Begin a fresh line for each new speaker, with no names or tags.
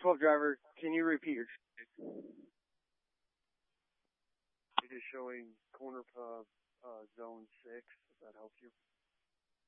12 driver, can you repeat your... It is showing corner pub, zone 6, if that helps you.